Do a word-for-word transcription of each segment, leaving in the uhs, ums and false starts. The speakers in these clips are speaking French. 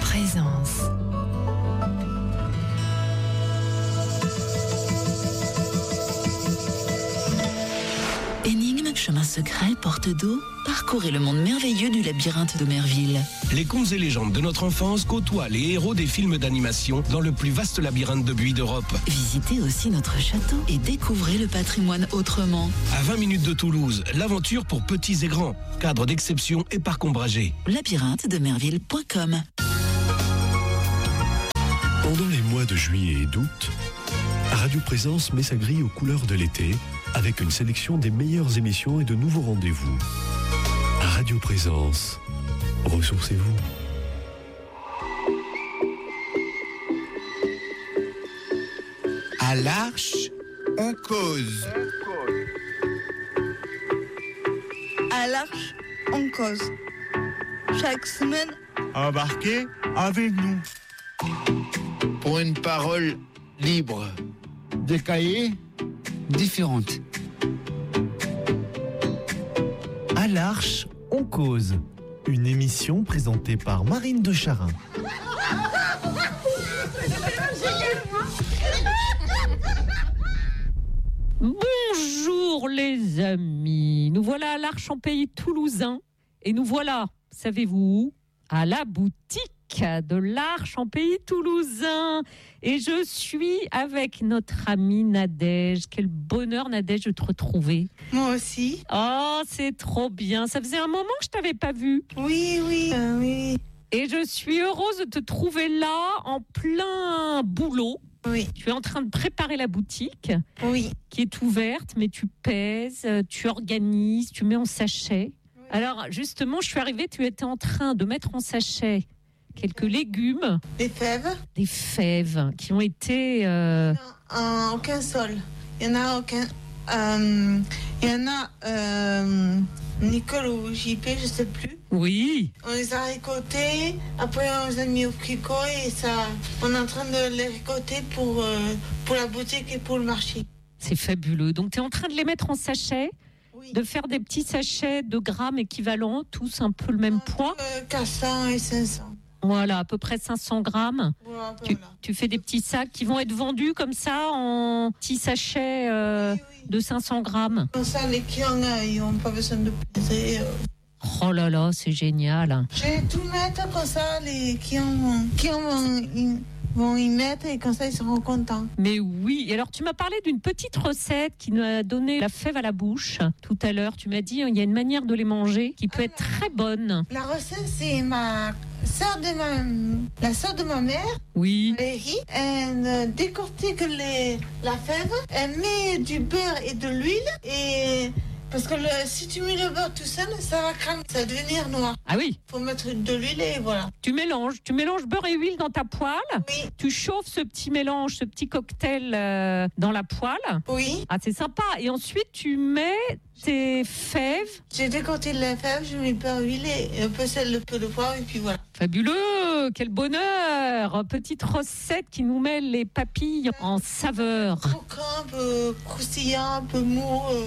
présence. Énigme, chemin secret, porte d'eau, parcourez le monde merveilleux du labyrinthe d'Omerville. Les contes et légendes de notre enfance côtoient les héros des films d'animation dans le plus vaste labyrinthe de buis d'Europe. Visitez aussi notre château et découvrez le patrimoine autrement. À vingt minutes de Toulouse, l'aventure pour petits et grands. Cadre d'exception et parc ombragé. labyrinthe de merville point com. Pendant les mois de juillet et d'août, Radio Présence met sa grille aux couleurs de l'été avec une sélection des meilleures émissions et de nouveaux rendez-vous. Radio Présence, ressourcez-vous. À l'Arche, on cause. À l'Arche, on cause. Chaque semaine, Embarquez avec nous. Pour une parole libre. Des cahiers différentes. À l'Arche, on cause. Une émission présentée par Marine de Charin. Bonjour les amis, nous voilà à l'Arche en pays toulousain et nous voilà, savez-vous où ? À la boutique de l'Arche en pays toulousain et je suis avec notre amie Nadège. Quel bonheur Nadège de te retrouver. moi aussi. Oh c'est trop bien, ça faisait un moment que je t'avais pas vue. Oui, oui, euh, oui, Et je suis heureuse de te trouver là en plein boulot. oui, Tu es en train de préparer la boutique oui. qui est ouverte, mais tu pèses, tu organises, tu mets en sachet. Oui. Alors, justement, je suis arrivée, tu étais en train de mettre en sachet quelques légumes, Des fèves, des fèves qui ont été... euh, en aucun sol. Il y en a aucun. euh, Il y en a euh, Nicole ou J P, je sais plus. Oui, On les a récoltés, après on les a mis au fricot et ça, on est en train de les récolter pour, euh, pour la boutique et pour le marché. c'est fabuleux. Donc, tu es en train de les mettre en sachet, Oui. de faire des petits sachets de grammes équivalents, tous un peu le même poids. Euh, quatre cents et cinq cents. Voilà, à peu près cinq cents grammes. Voilà, Tu, voilà. tu fais des petits sacs qui vont être vendus comme ça en petits sachets euh, Oui, oui. de cinq cents grammes. Comme ça, les clients, euh, ils n'ont pas besoin de peser. euh. Oh là là, c'est génial. Je vais tout mettre comme ça, les clients vont, clients vont, y, vont y mettre et comme ça, ils seront contents. Mais oui, et alors tu m'as parlé d'une petite recette qui nous a donné la fève à la bouche tout à l'heure. Tu m'as dit il y a une manière de les manger qui peut être très bonne. La recette, c'est ma sœur de ma, la sœur de ma mère, Oui, Valérie. Elle euh, décortique les, la fève, elle met du beurre et de l'huile et... Parce que le, si tu mets le beurre tout seul, ça va cramer, ça va devenir noir. ah oui, Faut mettre de l'huile et voilà. tu mélanges, tu mélanges beurre et huile dans ta poêle. Oui, Tu chauffes ce petit mélange, ce petit cocktail euh, dans la poêle. oui. Ah, c'est sympa. Et ensuite, tu mets tes fèves. J'ai décorté la fève, je mets beurre, huile et un peu sel, un peu de poivre et puis voilà. Fabuleux, quel bonheur. Petite recette qui nous met les papilles en saveur. Croquant, un peu croustillant, un peu mou. euh.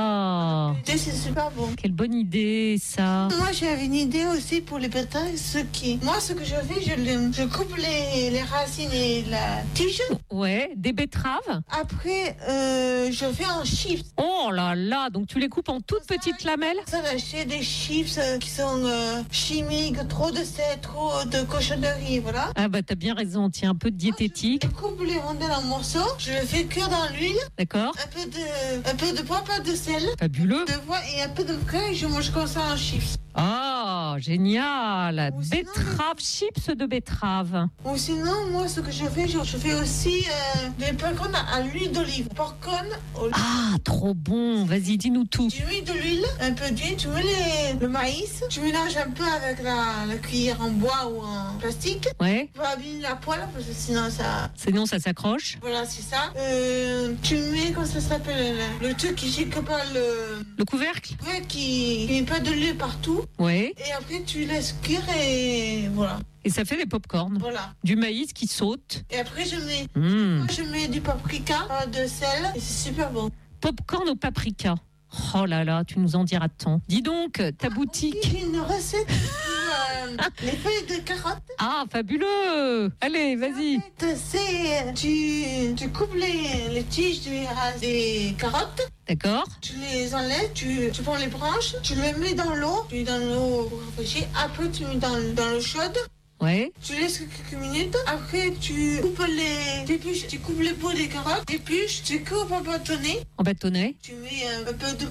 Ah, Et c'est super bon. quelle bonne idée ça. Moi, j'avais une idée aussi pour les pétales, ce qui... Moi, ce que je fais, je, les- je coupe les, les racines et la tige. Ouais, des betteraves. Après, euh, je fais un chips. Oh là là, donc tu les coupes en toutes petites lamelles. Ça, d'acheter des chips euh, qui sont euh, chimiques, trop de sel, trop de cochonneries, voilà. Ah bah t'as bien raison, tiens, un peu de diététique, Je coupe les rondelles en morceaux, je les fais cuire dans l'huile, d'accord. un peu de, un peu de poivre, pas de sel, Fabuleux. de poivre et un peu de beurre et je mange comme ça en chips. Ah, génial. Ou sinon, Betterave, chips de betterave. Ou sinon, moi, ce que je fais, je, je fais aussi euh, des popcorn à l'huile d'olive. Popcorn au Ah, trop bon. Vas-y, dis-nous tout. Tu mets de l'huile, un peu d'huile, tu mets les- le maïs, tu mélanges un peu avec la, la cuillère en bois ou en plastique. Ouais, Tu vas abîmer la poêle parce que sinon ça... sinon ça s'accroche. Voilà, c'est ça. Euh, tu mets, comment ça s'appelle, le, le truc qui gicle pas le... Le couvercle. Ouais, qui qui met pas de l'huile partout. Ouais, Et après, tu laisses cuire et voilà. et ça fait des pop-corn. Voilà. Du maïs qui saute. Et après, je mets, Mmh. moi, je mets du paprika, euh, de sel et c'est super bon. Popcorn au paprika. Oh là là, tu nous en diras tant. Dis donc, ta boutique. J'ai une recette pour, euh, les feuilles de carottes. Ah, fabuleux. Allez, vas-y. En fait, c'est tu, tu coupes les, les tiges du, des carottes. D'accord. Tu les enlèves, tu, tu prends les branches, tu les mets dans l'eau, tu mets dans l'eau réfléchie. Après, tu mets dans, dans l'eau chaude. Ouais. Tu laisses quelques minutes. Après, tu coupes les dépluches, tu coupes les peaux des carottes, dépluches, tu coupes en bâtonnet. En bâtonnet. Tu mets un peu de,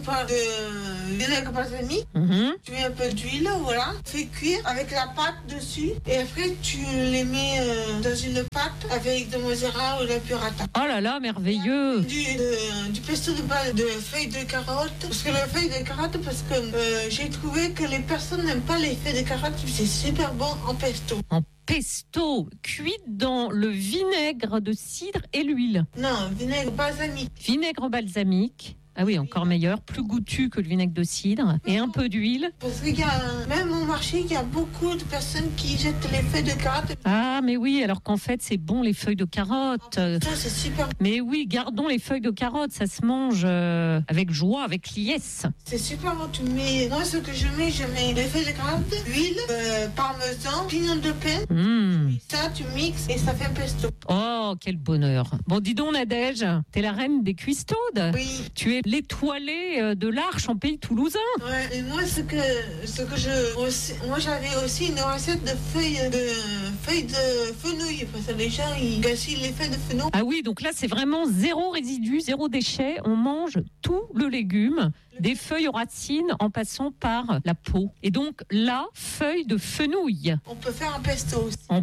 de vinaigre balsamique. Mm-hmm. Tu mets un peu d'huile, voilà. Fais cuire avec la pâte dessus. Et après, tu les mets euh, dans une pâte avec de mozzarella ou de la burrata. Oh là là, merveilleux. Du, de, du pesto de base de feuilles de carottes. Parce que les feuilles de carottes, parce que euh, j'ai trouvé que les personnes n'aiment pas les feuilles de carottes. C'est super bon en pesto. En pesto, cuite dans le vinaigre de cidre et l'huile. Non, vinaigre balsamique. Vinaigre balsamique. Ah oui, encore meilleur, plus goûtu que le vinaigre de cidre. Et un peu d'huile. Parce qu'il y a, même au marché, il y a beaucoup de personnes qui jettent les feuilles de carottes. Ah, mais oui, alors qu'en fait, c'est bon les feuilles de carotte. Ça, c'est super. Mais oui, gardons les feuilles de carotte, ça se mange euh, avec joie, avec liesse. C'est super bon, tu mets... Moi, ce que je mets, je mets les feuilles de carotte, huile, euh, parmesan, pignon de pain. Mmh. Ça, tu mixes et ça fait un pesto. Oh, quel bonheur. Bon, dis donc, Nadège, t'es la reine des cuistaudes. Oui. Tu es l'étoilée de l'Arche en pays toulousain. Ouais, et moi, ce que, ce que je... Aussi, moi, j'avais aussi une recette de feuilles de, feuilles de fenouil. Parce que les gens, ils gaspillent les feuilles de fenouil. Ah oui, donc là, c'est vraiment zéro résidu, zéro déchet. On mange tout le légume, des feuilles aux racines en passant par la peau. Et donc là, feuilles de fenouil. On peut faire un pesto aussi. En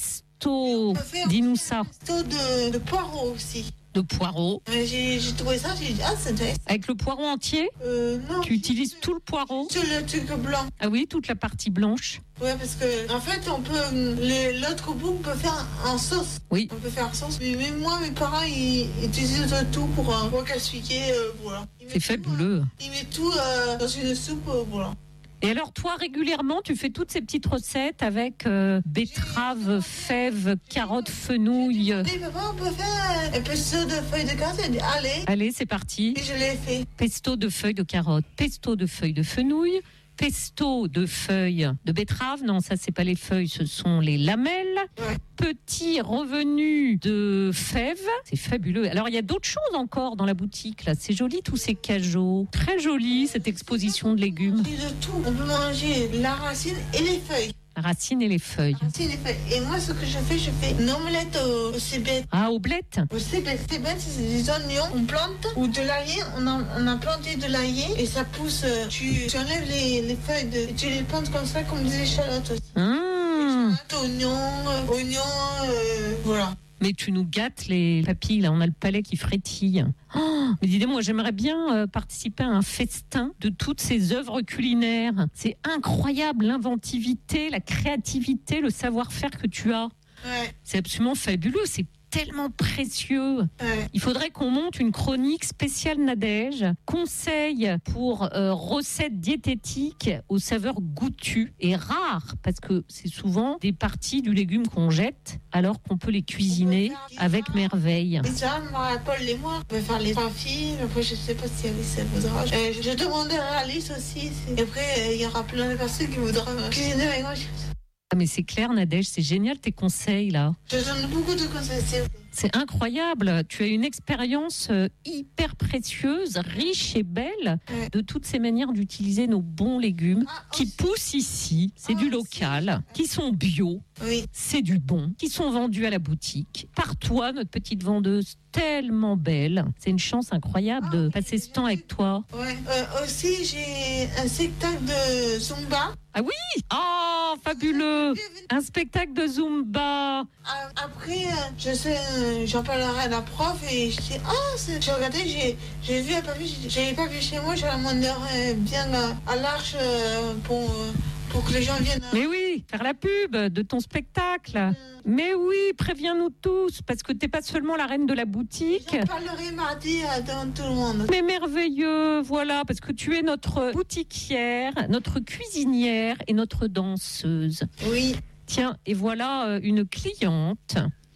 pesto. Dis-nous ça. Un pesto de, de poireaux aussi. De poireaux. J'ai, j'ai trouvé ça, j'ai dit, ah, c'est intéressant. Avec le poireau entier? Euh, non. Tu utilises tout le poireau? Sur le truc blanc. Ah oui, toute la partie blanche. Ouais, parce que, en fait, on peut, les, l'autre bout, on peut faire en sauce. Oui. On peut faire en sauce. Mais même moi, mes parents, ils, ils utilisent tout pour, euh, pour classifier, euh, voilà. C'est fabuleux. Tout, ils mettent tout euh, dans une soupe, euh, voilà. Et alors, toi, régulièrement, tu fais toutes ces petites recettes avec euh, betterave, fèves, carottes, fenouil. Et papa, on peut faire un pesto de feuilles de carotte. Elle dit, allez. Allez, c'est parti. Et je l'ai fait. Pesto de feuilles de carottes, pesto de feuilles de fenouil, pesto de feuilles de betterave. Non, ça, c'est pas les feuilles, ce sont les lamelles. Ouais. Petit revenu de fèves. C'est fabuleux. Alors, il y a d'autres choses encore dans la boutique, là. C'est joli, tous ces cajots. Très joli, cette exposition de légumes. De tout. On peut manger la racine et les feuilles. La racine et les feuilles. La racine et les feuilles. Et moi, ce que je fais, je fais une omelette au, au cébette. Ah, aux blettes. Au cébette, cébette, c'est des oignons, on plante, ou de l'ail, on a, on a planté de l'ail, et ça pousse, tu, tu enlèves les, les feuilles, de, et tu les plantes comme ça, comme des échalotes aussi. Mmh. Échalotes, oignons, euh, oignons, euh, voilà. Mais tu nous gâtes les papilles, là, on a le palais qui frétille. Oh, mais dis moi j'aimerais bien euh, participer à un festin de toutes ces œuvres culinaires. C'est incroyable l'inventivité, la créativité, le savoir-faire que tu as. Ouais. C'est absolument fabuleux, c'est tellement précieux. Ouais. Il faudrait qu'on monte une chronique spéciale Nadège, conseils pour euh, recettes diététiques aux saveurs goûtues et rares, parce que c'est souvent des parties du légume qu'on jette alors qu'on peut les cuisiner avec merveille. Et ça, Marie-Paul et moi, on peut faire les trois filles. Après, je sais pas si Alice elle voudra. Euh, je demanderai à Alice aussi. Et après, il y aura plein de personnes qui voudront cuisiner avec moi. Ah mais c'est clair Nadège, c'est génial tes conseils là. Je donne beaucoup de conseils. C'est incroyable, tu as une expérience hyper précieuse, riche et belle ouais. de toutes ces manières d'utiliser nos bons légumes ah, qui aussi. poussent ici, c'est ah, du local, aussi. Qui sont bio, oui. C'est du bon, qui sont vendus à la boutique. Par toi, notre petite vendeuse tellement belle, c'est une chance incroyable ah, de oui. passer ce temps avec toi. Ouais. Euh, aussi, j'ai un spectacle de Zumba. Ah oui, oh fabuleux, un spectacle de Zumba. Après, je sais, j'en parlerai à la prof et je dis, ah, c'est... j'ai regardé, j'ai, j'ai vu un papier, j'avais pas vu chez moi, je la demanderai bien à, à l'Arche pour, pour que les gens viennent. Mais oui, faire la pub de ton spectacle. Mmh. Mais oui, préviens-nous tous, parce que t'es pas seulement la reine de la boutique. J'en parlerai mardi devant tout le monde. Mais merveilleux, voilà, parce que tu es notre boutiquière, notre cuisinière et notre danseuse. Oui. Tiens, et voilà une cliente.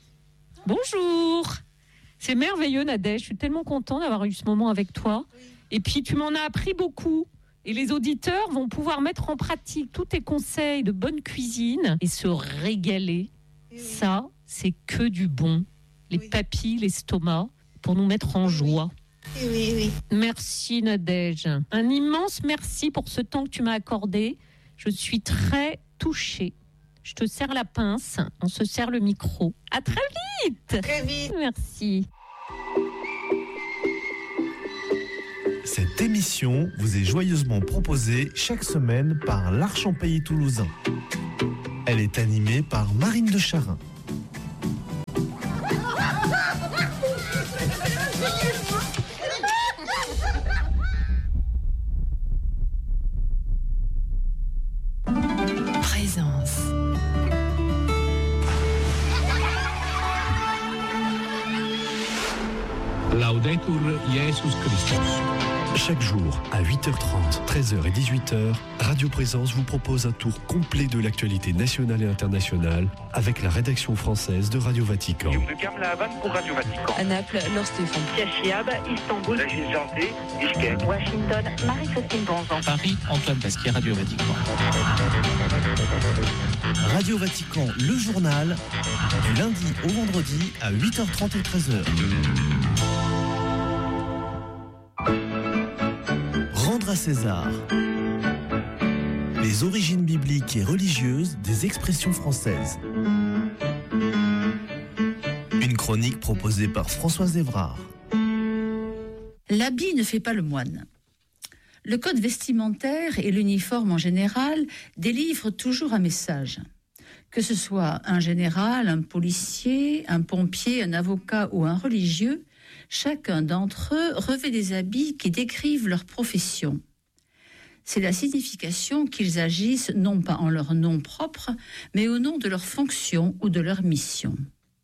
Bonjour. C'est merveilleux, Nadège. Je suis tellement contente d'avoir eu ce moment avec toi. Oui. Et puis, tu m'en as appris beaucoup. Et les auditeurs vont pouvoir mettre en pratique tous tes conseils de bonne cuisine et se régaler. Oui. Ça, c'est que du bon. Les Oui. papilles, l'estomac, pour nous mettre en Oui. joie. Oui, oui, oui. Merci Nadège. Un immense merci pour ce temps que tu m'as accordé. Je suis très touchée. Je te serre la pince, on se serre le micro. À très vite. Très vite. Merci. Cette émission vous est joyeusement proposée chaque semaine par l'Arche en Pays Toulousain. Elle est animée par Marine de Charin. Présence. Laudetur Jesus Christus. Chaque jour, à huit heures trente, treize heures et dix-huit heures, Radio Présence vous propose un tour complet de l'actualité nationale et internationale avec la rédaction française de Radio Vatican. Guillaume de La Havane pour Radio Vatican. À Naples, Laure Stéphane. Cachiab, Istanbul. Régine Janté, Bishkek. Washington, Marie-Christine Bonzan. Paris, Antoine Pasquier, Radio Vatican. Radio Vatican, le journal, du lundi au vendredi à huit heures trente et treize heures. Rendre à César. Les origines bibliques et religieuses des expressions françaises. Une chronique proposée par Françoise Évrard. L'habit ne fait pas le moine. Le code vestimentaire et l'uniforme en général délivrent toujours un message. Que ce soit un général, un policier, un pompier, un avocat ou un religieux, chacun d'entre eux revêt des habits qui décrivent leur profession. C'est la signification qu'ils agissent non pas en leur nom propre, mais au nom de leur fonction ou de leur mission.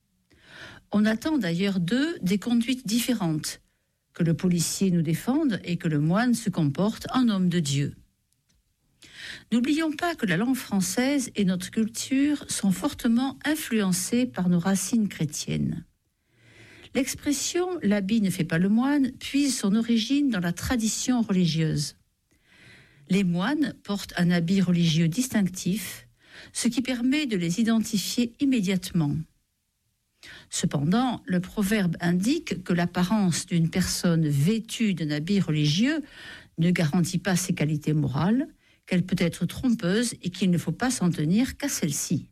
On attend d'ailleurs d'eux des conduites différentes, que le policier nous défende et que le moine se comporte en homme de Dieu. N'oublions pas que la langue française et notre culture sont fortement influencées par nos racines chrétiennes. L'expression « l'habit ne fait pas le moine » puise son origine dans la tradition religieuse. Les moines portent un habit religieux distinctif, ce qui permet de les identifier immédiatement. Cependant, le proverbe indique que l'apparence d'une personne vêtue d'un habit religieux ne garantit pas ses qualités morales, qu'elle peut être trompeuse et qu'il ne faut pas s'en tenir qu'à celle-ci.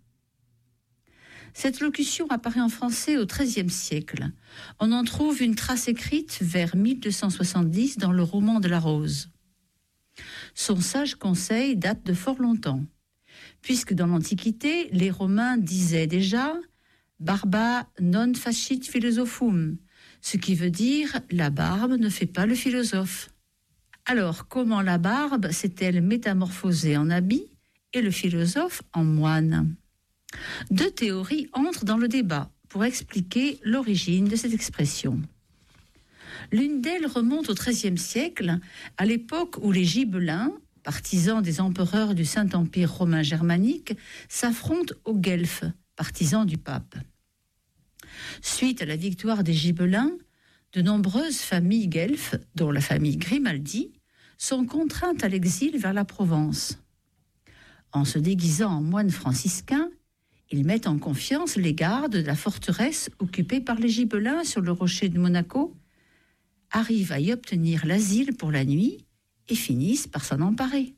Cette locution apparaît en français au treizième siècle. On en trouve une trace écrite vers mille deux cent soixante-dix dans le roman de la Rose. Son sage conseil date de fort longtemps, puisque dans l'Antiquité, les Romains disaient déjà « barba non facit philosophum », ce qui veut dire « la barbe ne fait pas le philosophe ». Alors, comment la barbe s'est-elle métamorphosée en habit et le philosophe en moine ? Deux théories entrent dans le débat pour expliquer l'origine de cette expression. L'une d'elles remonte au treizième siècle, à l'époque où les Gibelins, partisans des empereurs du Saint-Empire romain germanique, s'affrontent aux Guelfes, partisans du pape. Suite à la victoire des Gibelins, de nombreuses familles guelfes, dont la famille Grimaldi, sont contraintes à l'exil vers la Provence. En se déguisant en moines franciscains, ils mettent en confiance les gardes de la forteresse occupée par les Gibelins sur le rocher de Monaco, arrivent à y obtenir l'asile pour la nuit et finissent par s'en emparer.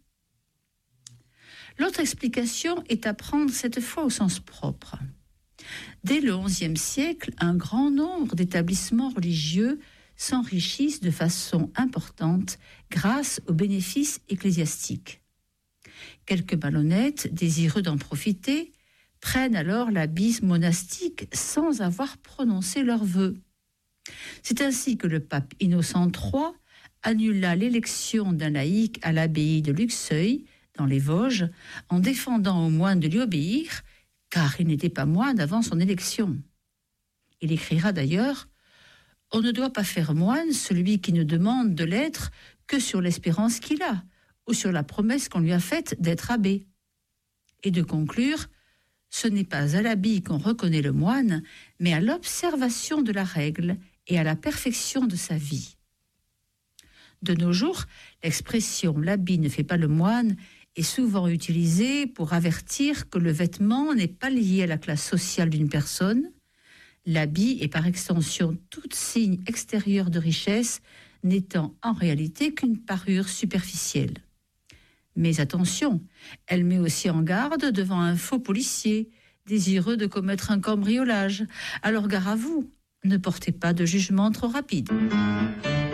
L'autre explication est à prendre cette fois au sens propre. Dès le onzième siècle, un grand nombre d'établissements religieux s'enrichissent de façon importante grâce aux bénéfices ecclésiastiques. Quelques malhonnêtes, désireux d'en profiter, prennent alors l'habit monastique sans avoir prononcé leurs vœux. C'est ainsi que le pape Innocent trois annula l'élection d'un laïc à l'abbaye de Luxeuil, dans les Vosges, en défendant aux moines de lui obéir, car il n'était pas moine avant son élection. Il écrira d'ailleurs « On ne doit pas faire moine celui qui ne demande de l'être que sur l'espérance qu'il a, ou sur la promesse qu'on lui a faite d'être abbé. » Et de conclure « Ce n'est pas à l'habit qu'on reconnaît le moine, mais à l'observation de la règle et à la perfection de sa vie. » De nos jours, l'expression « l'habit ne fait pas le moine » est souvent utilisée pour avertir que le vêtement n'est pas lié à la classe sociale d'une personne. L'habit est par extension tout signe extérieur de richesse, n'étant en réalité qu'une parure superficielle. Mais attention, elle met aussi en garde devant un faux policier, désireux de commettre un cambriolage. Alors gare à vous, ne portez pas de jugement trop rapide.